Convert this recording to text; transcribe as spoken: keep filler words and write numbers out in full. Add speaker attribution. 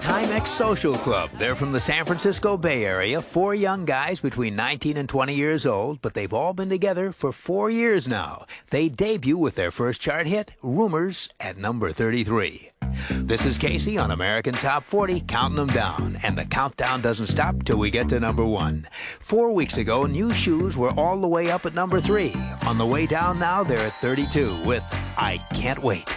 Speaker 1: Timex Social Club. They're from the San Francisco Bay Area, four young guys between nineteen and twenty years old, but they've all been together for four years now. They debut with their first chart hit, Rumors, at number thirty-three. This is Casey on American Top forty, counting them down. And the countdown doesn't stop till we get to number one. Four weeks ago, New Shoes were all the way up at number three. On the way down now, they're at thirty-two with I Can't Wait.